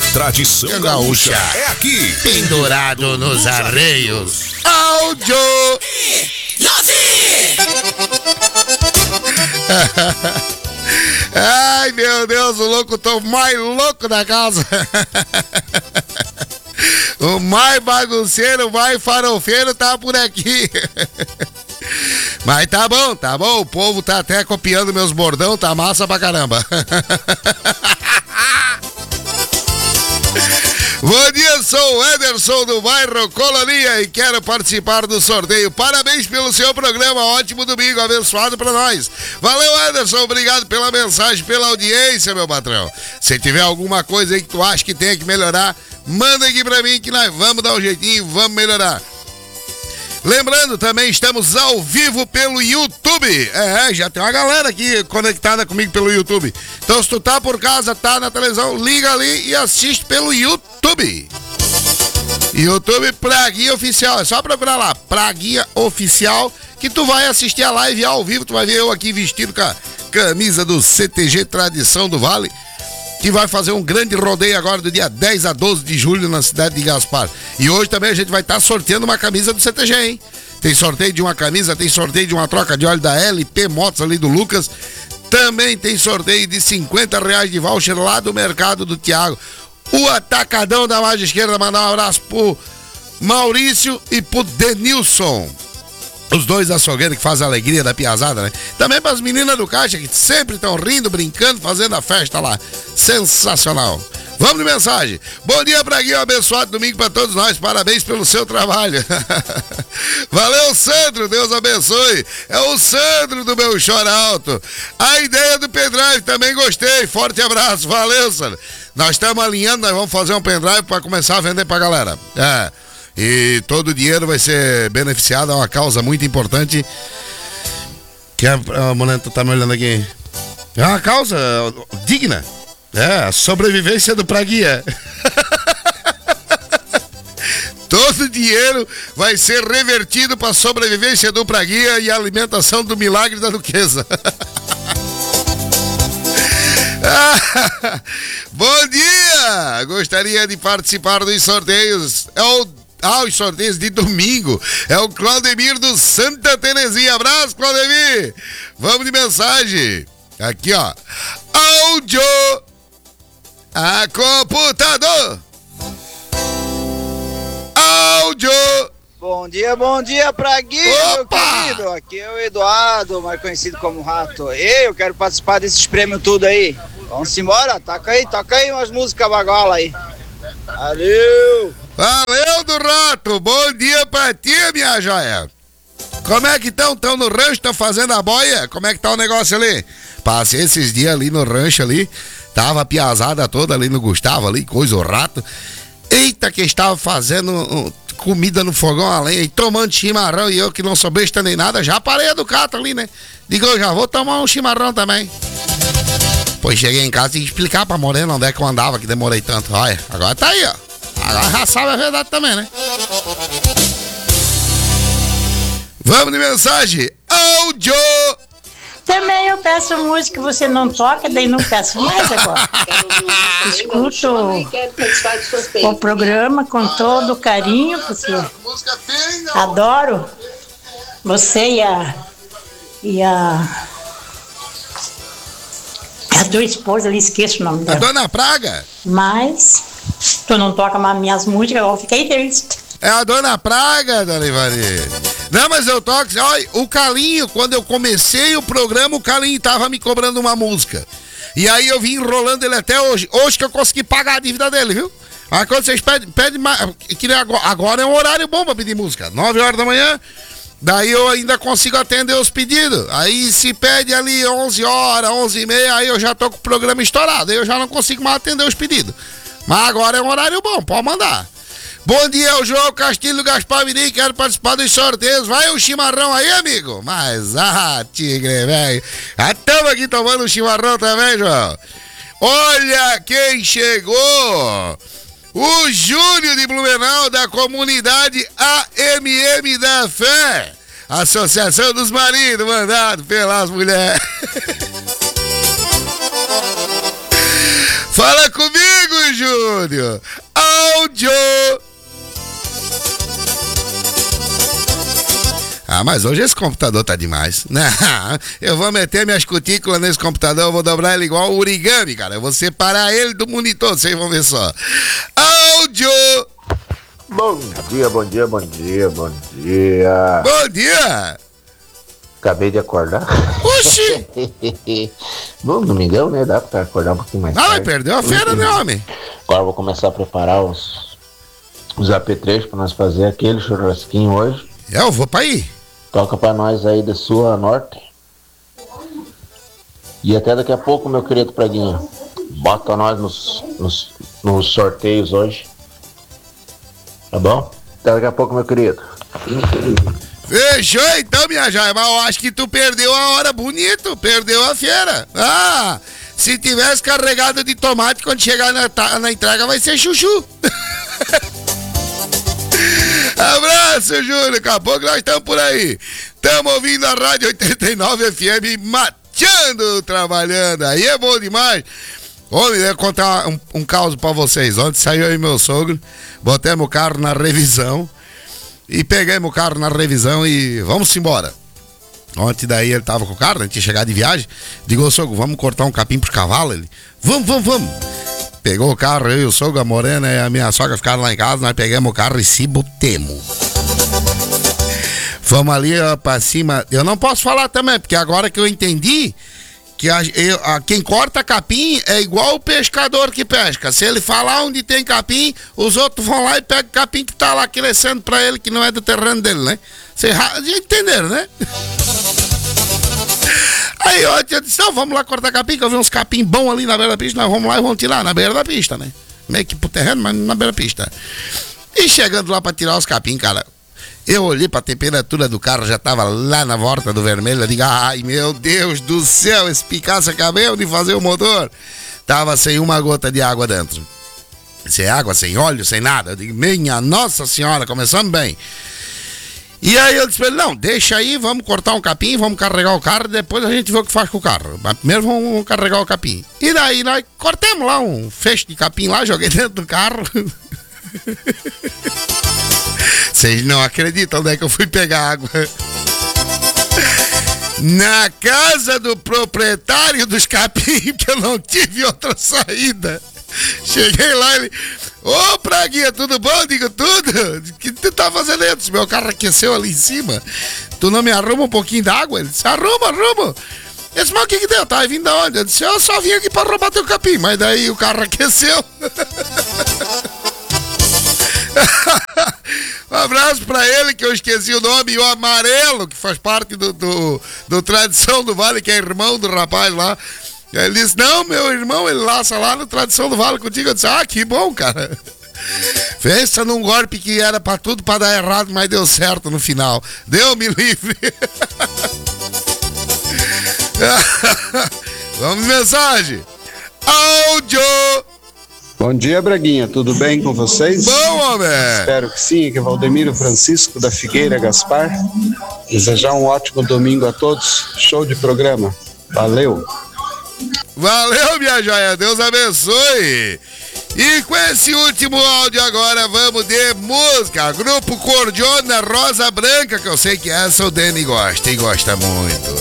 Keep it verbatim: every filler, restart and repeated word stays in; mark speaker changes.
Speaker 1: Tradição gaúcha é aqui,
Speaker 2: pendurado nos arreios. Áudio Ai, meu Deus, o locutor mais louco da casa. O mais bagunceiro, o mais farofeiro tá por aqui. Mas tá bom, tá bom. O povo tá até copiando meus bordão, tá massa pra caramba. Bom dia, sou o Ederson do bairro Colonia e quero participar do sorteio. Parabéns pelo seu programa, ótimo domingo, abençoado pra nós. Valeu, Ederson, obrigado pela mensagem, pela audiência, meu patrão. Se tiver alguma coisa aí que tu acha que tem que melhorar, manda aqui pra mim que nós vamos dar um jeitinho e vamos melhorar. Lembrando, também estamos ao vivo pelo YouTube. É, já tem uma galera aqui conectada comigo pelo YouTube. Então, se tu tá por casa, tá na televisão, liga ali e assiste pelo YouTube. YouTube Praguinha Oficial. É só procurar lá, Praguinha Oficial, que tu vai assistir a live ao vivo. Tu vai ver eu aqui vestido com a camisa do C T G Tradição do Vale, que vai fazer um grande rodeio agora do dia dez a doze de julho na cidade de Gaspar. E hoje também a gente vai estar tá sorteando uma camisa do C T G, hein? Tem sorteio de uma camisa, tem sorteio de uma troca de óleo da L P Motos ali do Lucas. Também tem sorteio de cinquenta reais de voucher lá do mercado do Thiago. O atacadão da margem esquerda, mandar um abraço pro Maurício e pro Denilson. Os dois açougueiros que fazem a alegria da piazada, né? Também para as meninas do caixa que sempre estão rindo, brincando, fazendo a festa lá. Sensacional. Vamos de mensagem. Bom dia, Braguinho, um abençoado domingo para todos nós. Parabéns pelo seu trabalho. Valeu, Sandro, Deus abençoe. É o Sandro do meu Chora Alto. A ideia do pendrive também gostei. Forte abraço. Valeu, Sandro. Nós estamos alinhando, nós vamos fazer um pendrive para começar a vender pra galera. É. E todo o dinheiro vai ser beneficiado a uma causa muito importante. Que a, a mulher tá me olhando aqui. É uma causa digna. É, a sobrevivência do Praguinha. Todo o dinheiro vai ser revertido para a sobrevivência do Praguinha e a alimentação do milagre da Duquesa. Bom dia! Gostaria de participar dos sorteios. É o Ah, os sorteios de domingo. É o Claudemir do Santa Terezinha. Abraço, Claudemir. Vamos de mensagem. Aqui, ó. Áudio. A computador. Áudio.
Speaker 3: Bom dia, bom dia, Praguinha, meu querido. Aqui é o Eduardo, mais conhecido como Rato. Ei, eu quero participar desses prêmios tudo aí. Vamos embora, toca aí, toca aí umas músicas bagola aí. Valeu.
Speaker 2: Valeu, do Rato. Bom dia pra ti, minha joia. Como é que estão? Estão no rancho? Estão fazendo a boia? Como é que tá o negócio ali? Passei esses dias ali no rancho ali. Tava a piazada toda ali no Gustavo ali, coisa o rato. Eita, que estava fazendo uh, comida no fogão a lenha e tomando chimarrão. E eu que não sou besta nem nada, já parei do cato ali, né? Digo, eu já vou tomar um chimarrão também. Pois cheguei em casa e explicar pra Morena onde é que eu andava, que demorei tanto. Olha, agora tá aí, ó. Agora já sabe a verdade também, né? Vamos de mensagem. Áudio.
Speaker 4: Também eu peço música que você não toca, daí não peço mais agora. Escuto o programa com todo carinho, porque adoro você e a e a, a tua esposa, ali esqueço o nome dela.
Speaker 2: A Dona Praga.
Speaker 4: Mas tu não toca mais minhas músicas, eu fiquei triste.
Speaker 2: É a Dona Praga, Dona Ivari. Não, mas eu toco. Olha, o Calinho, quando eu comecei o programa, o Calinho tava me cobrando uma música. E aí eu vim enrolando ele até hoje. Hoje que eu consegui pagar a dívida dele, viu? Aí quando vocês pedem, pedem mais. Agora é um horário bom pra pedir música. nove horas da manhã. Daí eu ainda consigo atender os pedidos. Aí se pede ali onze horas, onze e meia, aí eu já tô com o programa estourado. Aí eu já não consigo mais atender os pedidos. Mas agora é um horário bom, pode mandar. Bom dia, o João Castilho Gaspar Mirim, quero participar dos sorteios. Vai um chimarrão aí, amigo? Mas, ah, tigre, velho. Já estamos aqui tomando um chimarrão também, João. Olha quem chegou. O Júnior de Blumenau, da comunidade A M M da Fé. Associação dos Maridos, mandado pelas mulheres. Fala comigo, Júnior. Áudio. Ah, mas hoje esse computador tá demais. Eu vou meter minhas cutículas nesse computador, eu vou dobrar ele igual o origami, cara. Eu vou separar ele do monitor, vocês vão ver só. Áudio.
Speaker 5: Bom dia, bom dia, bom dia, bom dia.
Speaker 2: Bom dia.
Speaker 5: Acabei de acordar.
Speaker 2: Oxi.
Speaker 5: Bom, domingão, né? Dá pra acordar um pouquinho mais
Speaker 2: ah,
Speaker 5: tarde.
Speaker 2: Ah, mas perdeu a feira, né, homem?
Speaker 5: Agora eu vou começar a preparar os, os apetrechos pra nós fazer aquele churrasquinho hoje.
Speaker 2: Eu vou pra aí.
Speaker 5: Toca pra nós aí de sul a norte. E até daqui a pouco, meu querido Praguinha. Bota nós nos, nos, nos sorteios hoje. Tá bom? Até daqui a pouco, meu querido.
Speaker 2: Fechou então, minha joia. Mas eu acho que tu perdeu a hora bonito. Perdeu a feira. Ah, se tivesse carregado de tomate, quando chegar na, na entrega vai ser chuchu. Abraço, Júlio. Daqui a pouco nós estamos por aí. Estamos ouvindo a Rádio oitenta e nove F M, mateando, trabalhando. Aí é bom demais. Homem, eu vou contar um, um caos pra vocês. Ontem saiu aí meu sogro, botamos o carro na revisão e pegamos o carro na revisão e vamos embora. Ontem daí ele tava com o carro, a gente ia chegar de viagem. Digo, ô sogro, vamos cortar um capim pros cavalos? Ele, vamos, vamos, vamos. Pegou o carro, eu e o sogro, a Morena e a minha sogra ficaram lá em casa, nós pegamos o carro e se botemos. Fomos ali ó, pra cima. Eu não posso falar também, porque agora que eu entendi que a, eu, a, quem corta capim é igual o pescador que pesca. Se ele falar onde tem capim, os outros vão lá e pegam o capim que tá lá crescendo pra ele, que não é do terreno dele, né? Vocês entenderam, né? Aí ontem eu disse, não, vamos lá cortar capim, que eu vi uns capim bons ali na beira da pista, nós vamos lá e vamos tirar na beira da pista, né? Meio que pro terreno, mas na beira da pista. E chegando lá pra tirar os capim, cara, eu olhei pra temperatura do carro, já tava lá na volta do vermelho, eu digo, ai meu Deus do céu, esse Picasso acabou de fazer o motor. Tava sem uma gota de água dentro. Sem água, sem óleo, sem nada. Eu digo, minha Nossa Senhora, começamos bem. E aí eu disse pra ele, não, deixa aí, vamos cortar um capim, vamos carregar o carro, depois a gente vê o que faz com o carro. Mas primeiro vamos carregar o capim. E daí nós cortamos lá um feixe de capim lá, joguei dentro do carro. Vocês não acreditam onde é que eu fui pegar água. Na casa do proprietário dos capim, que eu não tive outra saída. Cheguei lá e ele, ô Praguinha, tudo bom? Digo, tudo. O que tu tá fazendo aí? Meu carro aqueceu ali em cima. Tu não me arruma um pouquinho d'água? Ele disse, arruma, arruma. Eu disse, mas o que que deu? Tava vindo da onde? Eu disse, eu só vim aqui pra roubar teu capim. Mas daí o carro aqueceu. Um abraço pra ele, que eu esqueci o nome, e o Amarelo, que faz parte do, do, do Tradição do Vale, que é irmão do rapaz lá. Ele disse, não, meu irmão, ele laça lá no Tradição do Vale contigo. Eu disse, ah, que bom, cara. Pensa num golpe que era pra tudo pra dar errado, mas deu certo no final. Deu-me livre. Vamos mensagem. Áudio.
Speaker 6: Bom dia, Braguinha, tudo bem com vocês?
Speaker 2: Bom, homem!
Speaker 6: Espero que sim, que é Valdemiro Francisco da Figueira Gaspar. Desejar um ótimo domingo a todos, show de programa, valeu!
Speaker 2: Valeu, minha joia, Deus abençoe! E com esse último áudio agora vamos de música, Grupo Cordiona Rosa Branca, que eu sei que essa o Dani gosta e gosta muito.